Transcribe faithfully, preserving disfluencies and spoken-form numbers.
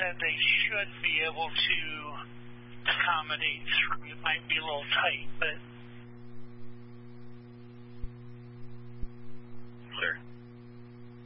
said they should be able to accommodate three. It might be a little tight, but clear.